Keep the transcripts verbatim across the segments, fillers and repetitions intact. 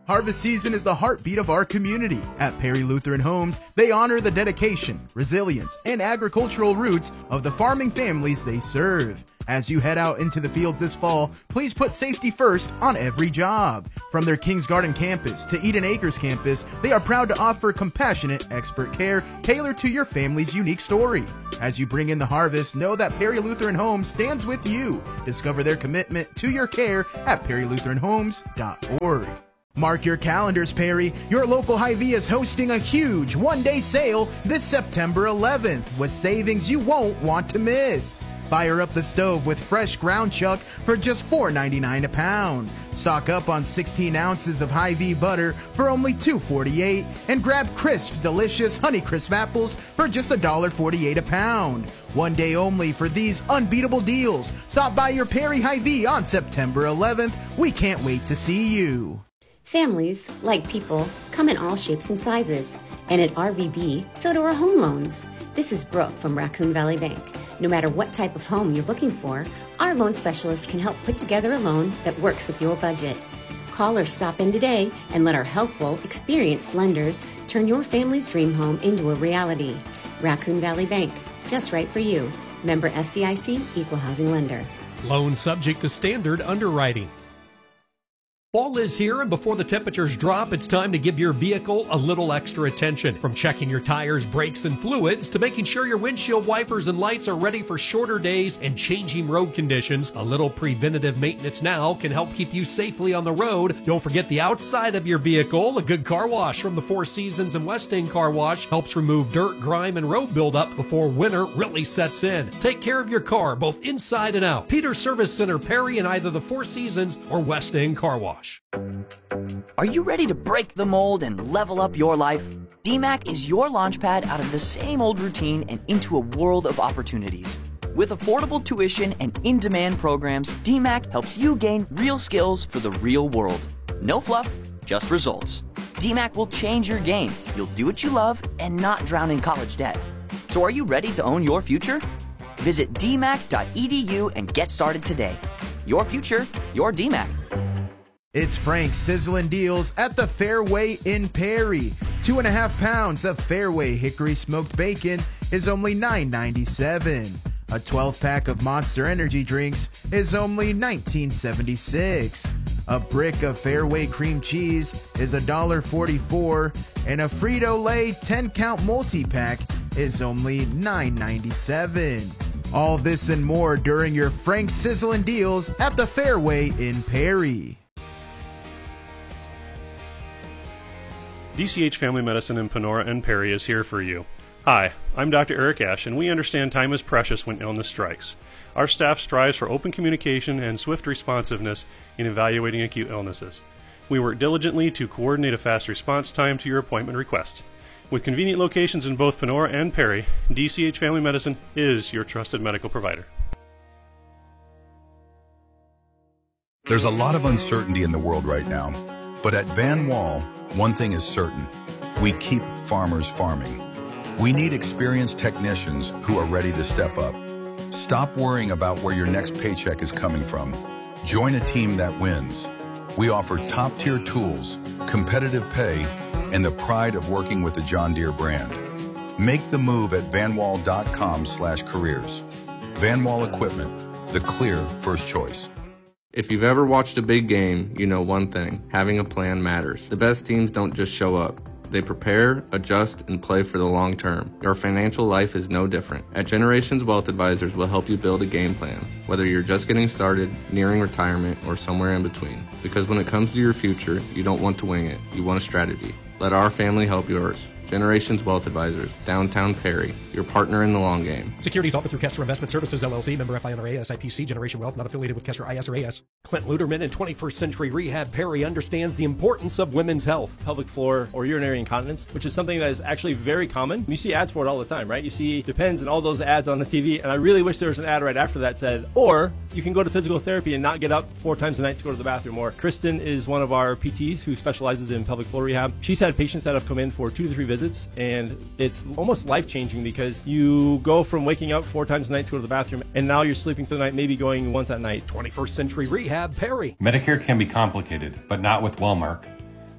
Harvest season is the heartbeat of our community. At Perry Lutheran Homes, they honor the dedication, resilience, and agricultural roots of the farming families they serve. As you head out into the fields this fall, please put safety first on every job. From their Kings Garden campus to Eden Acres campus, they are proud to offer compassionate, expert care tailored to your family's unique story. As you bring in the harvest, know that Perry Lutheran Homes stands with you. Discover their commitment to your care at perry lutheran homes dot org. Mark your calendars, Perry. Your local Hy-Vee is hosting a huge one-day sale this September eleventh with savings you won't want to miss. Fire up the stove with fresh ground chuck for just four ninety-nine a pound. Stock up on sixteen ounces of Hy-Vee butter for only two forty-eight, and grab crisp, delicious Honeycrisp apples for just one forty-eight a pound. One day only for these unbeatable deals. Stop by your Perry Hy-Vee on September eleventh. We can't wait to see you. Families, like people, come in all shapes and sizes. And at R V B, so do our home loans. This is Brooke from Raccoon Valley Bank. No matter what type of home you're looking for, our loan specialists can help put together a loan that works with your budget. Call or stop in today and let our helpful, experienced lenders turn your family's dream home into a reality. Raccoon Valley Bank, just right for you. Member F D I C, Equal Housing Lender. Loan subject to standard underwriting. Fall is here, and before the temperatures drop, it's time to give your vehicle a little extra attention. From checking your tires, brakes, and fluids to making sure your windshield wipers and lights are ready for shorter days and changing road conditions, a little preventative maintenance now can help keep you safely on the road. Don't forget the outside of your vehicle. A good car wash from the Four Seasons and West End Car Wash helps remove dirt, grime, and road buildup before winter really sets in. Take care of your car both inside and out. Peters Service Center, Perry, in either the Four Seasons or West End Car Wash. Are you ready to break the mold and level up your life? D MAC is your launchpad out of the same old routine and into a world of opportunities. With affordable tuition and in-demand programs, D MAC helps you gain real skills for the real world. No fluff, just results. D MAC will change your game. You'll do what you love and not drown in college debt. So are you ready to own your future? Visit d mac dot e d u and get started today. Your future, your D MAC. It's Frank's Sizzlin' Deals at the Fairway in Perry. Two and a half pounds of Fairway Hickory Smoked Bacon is only nine ninety-seven. A twelve pack of Monster Energy drinks is only nineteen seventy-six. A brick of Fairway Cream Cheese is one forty-four, and a Frito-Lay ten count multi-pack is only nine ninety-seven. All this and more during your Frank's Sizzlin' Deals at the Fairway in Perry. D C H Family Medicine in Panora and Perry is here for you. Hi, I'm Doctor Eric Ash, and we understand time is precious when illness strikes. Our staff strives for open communication and swift responsiveness in evaluating acute illnesses. We work diligently to coordinate a fast response time to your appointment request. With convenient locations in both Panora and Perry, D C H Family Medicine is your trusted medical provider. There's a lot of uncertainty in the world right now, but at Van Wall, one thing is certain: we keep farmers farming. We need experienced technicians who are ready to step up. Stop worrying about where your next paycheck is coming from. Join a team that wins. We offer top-tier tools, competitive pay, and the pride of working with the John Deere brand. Make the move at van wall dot com slash careers. Van Wall Equipment, the clear first choice. If you've ever watched a big game, you know one thing: having a plan matters. The best teams don't just show up. They prepare, adjust, and play for the long term. Your financial life is no different. At Generations Wealth Advisors, we'll help you build a game plan, whether you're just getting started, nearing retirement, or somewhere in between. Because when it comes to your future, you don't want to wing it. You want a strategy. Let our family help yours. Generations Wealth Advisors, downtown Perry, your partner in the long game. Securities offered through Kester Investment Services, L L C, member F I N R A, S I P C, Generation Wealth, not affiliated with Kester I S or A S. Clint Luderman in twenty-first Century Rehab Perry understands the importance of women's health. Pelvic floor or urinary incontinence, which is something that is actually very common. You see ads for it all the time, right? You see Depends and all those ads on the T V, and I really wish there was an ad right after that said, or you can go to physical therapy and not get up four times a night to go to the bathroom. Or Kristen is one of our P Ts who specializes in pelvic floor rehab. She's had patients that have come in for two to three visits, and it's almost life-changing because you go from waking up four times a night to go to the bathroom, and now you're sleeping through the night, maybe going once at night. twenty-first Century Rehab Perry. Medicare can be complicated, but not with Wellmark.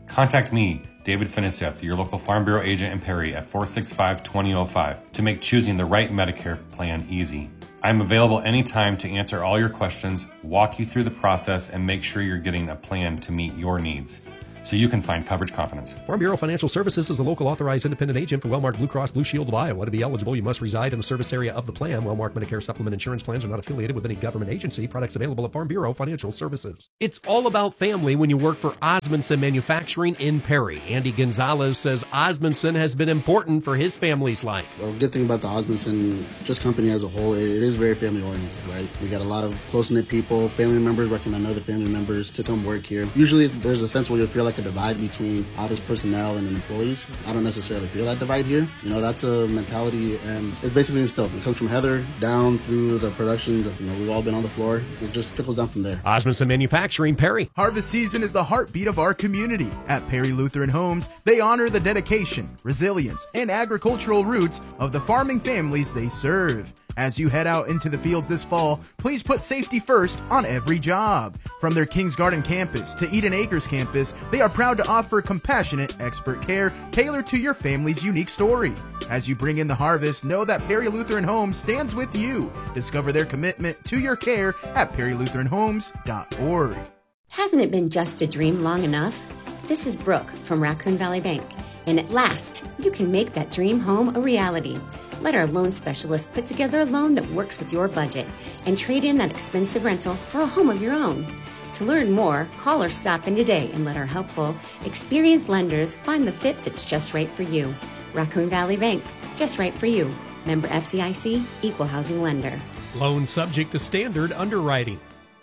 Contact me, David Finiseth, your local Farm Bureau agent in Perry at four six five, two zero zero five to make choosing the right Medicare plan easy. I'm available anytime to answer all your questions, walk you through the process, and make sure you're getting a plan to meet your needs, so you can find coverage confidence. Farm Bureau Financial Services is a local authorized independent agent for Wellmark Blue Cross Blue Shield of Iowa. To be eligible, you must reside in the service area of the plan. Wellmark Medicare Supplement insurance plans are not affiliated with any government agency. Products available at Farm Bureau Financial Services. It's all about family when you work for Osmondson Manufacturing in Perry. Andy Gonzalez says Osmondson has been important for his family's life. The good thing about the Osmondson just company as a whole, it is very family oriented, right? We got a lot of close-knit people. Family members recommend other family members to come work here. Usually there's a sense where you feel like a divide between office personnel and employees. I don't necessarily feel that divide here. You know, that's a mentality, and it's basically instilled. It comes from Heather down through the production. You know, we've all been on the floor. It just trickles down from there. Osmondson Manufacturing, Perry. Harvest season is the heartbeat of our community. At Perry Lutheran Homes, they honor the dedication, resilience, and agricultural roots of the farming families they serve. As you head out into the fields this fall, please put safety first on every job. From their Kings Garden campus to Eden Acres campus, they are proud to offer compassionate, expert care tailored to your family's unique story. As you bring in the harvest, know that Perry Lutheran Homes stands with you. Discover their commitment to your care at perry lutheran homes dot org. Hasn't it been just a dream long enough? This is Brooke from Raccoon Valley Bank, and at last, you can make that dream home a reality. Let our loan specialist put together a loan that works with your budget and trade in that expensive rental for a home of your own. To learn more, call or stop in today and let our helpful, experienced lenders find the fit that's just right for you. Raccoon Valley Bank, just right for you. Member F D I C, Equal Housing Lender. Loan subject to standard underwriting.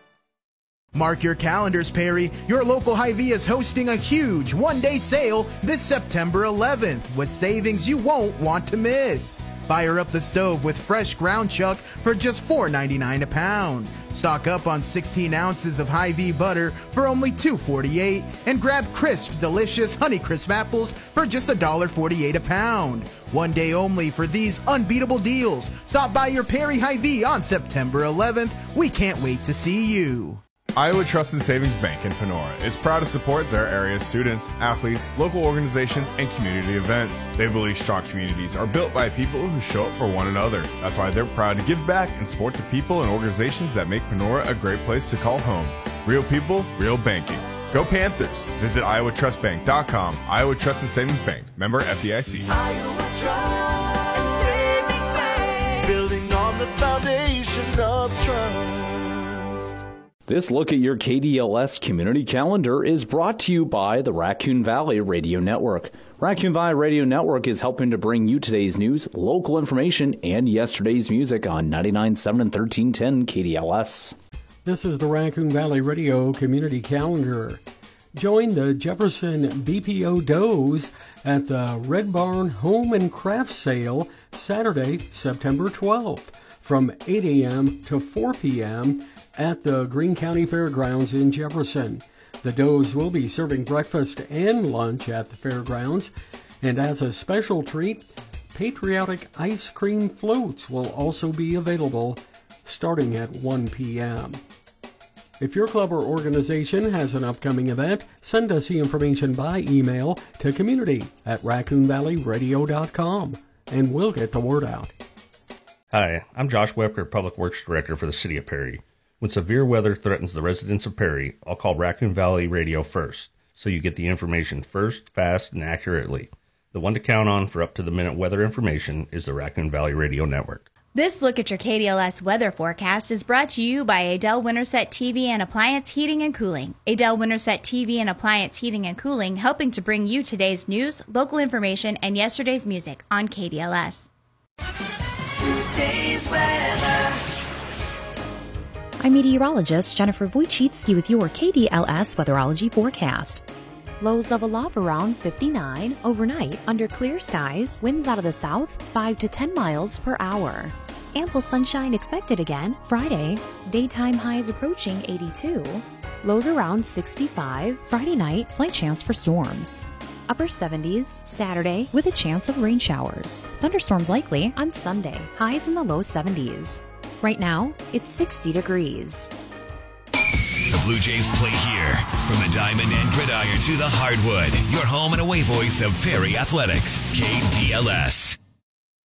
Mark your calendars, Perry. Your local Hy-Vee is hosting a huge one-day sale this September eleventh with savings you won't want to miss. Fire up the stove with fresh ground chuck for just four ninety-nine a pound. Stock up on sixteen ounces of Hy-Vee butter for only two forty-eight, and grab crisp, delicious Honeycrisp apples for just one forty-eight a pound. One day only for these unbeatable deals. Stop by your Perry Hy-Vee on September eleventh. We can't wait to see you. Iowa Trust and Savings Bank in Panora is proud to support their area students, athletes, local organizations, and community events. They believe strong communities are built by people who show up for one another. That's why they're proud to give back and support the people and organizations that make Panora a great place to call home. Real people, real banking. Go Panthers! Visit iowa trust bank dot com. Iowa Trust and Savings Bank. Member F D I C. Iowa Trust and Savings Bank. Building on the foundation of trust. This look at your K D L S community calendar is brought to you by the Raccoon Valley Radio Network. Raccoon Valley Radio Network is helping to bring you today's news, local information, and yesterday's music on ninety-nine point seven and thirteen ten K D L S. This is the Raccoon Valley Radio Community Calendar. Join the Jefferson B P O Does at the Red Barn Home and Craft Sale Saturday, September twelfth from eight a.m. to four p.m. at the Greene County Fairgrounds in Jefferson. The Does will be serving breakfast and lunch at the fairgrounds, and as a special treat, patriotic ice cream floats will also be available starting at one p.m. If your club or organization has an upcoming event, send us the information by email to community at raccoon valley radio dot com, and we'll get the word out. Hi, I'm Josh Webker, Public Works Director for the City of Perry. When severe weather threatens the residents of Perry, I'll call Raccoon Valley Radio first, so you get the information first, fast, and accurately. The one to count on for up-to-the-minute weather information is the Raccoon Valley Radio Network. This look at your K D L S weather forecast is brought to you by Adel Winterset T V and Appliance Heating and Cooling. Adel Winterset T V and Appliance Heating and Cooling, helping to bring you today's news, local information, and yesterday's music on K D L S. Today's weather. I'm meteorologist Jennifer Wojcicki with your K D L S weatherology forecast. Lows level off around fifty-nine overnight under clear skies, winds out of the south five to ten miles per hour. Ample sunshine expected again Friday, daytime highs approaching eighty-two, lows around sixty-five, Friday night slight chance for storms. Upper seventies Saturday with a chance of rain showers. Thunderstorms likely on Sunday, highs in the low seventies. Right now, it's sixty degrees. The Blue Jays play here. From the diamond and gridiron to the hardwood, your home and away voice of Perry Athletics, K D L S.